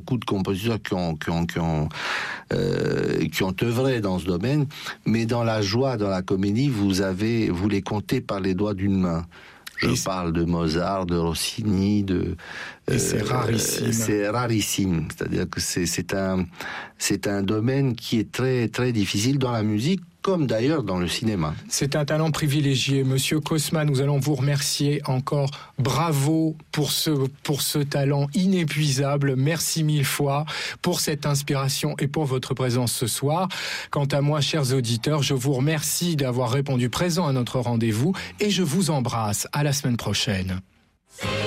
beaucoup de compositeurs qui ont œuvré dans ce domaine, mais dans la joie, dans la comédie, vous les comptez par les doigts d'une main. Je parle de Mozart, de Rossini, et c'est rarissime. C'est rarissime. C'est-à-dire que c'est un domaine qui est très, très difficile dans la musique, comme d'ailleurs dans le cinéma. C'est un talent privilégié. Monsieur Cosma, nous allons vous remercier encore. Bravo pour ce talent inépuisable. Merci mille fois pour cette inspiration et pour votre présence ce soir. Quant à moi, chers auditeurs, je vous remercie d'avoir répondu présent à notre rendez-vous et je vous embrasse. À la semaine prochaine.